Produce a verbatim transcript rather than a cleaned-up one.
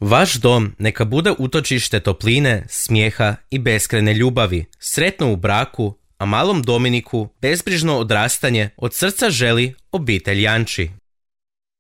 Vaš dom neka bude utočište topline, smijeha i beskrajne ljubavi. Sretno u braku, a malom Dominiku bezbrižno odrastanje od srca želi obitelj Janči.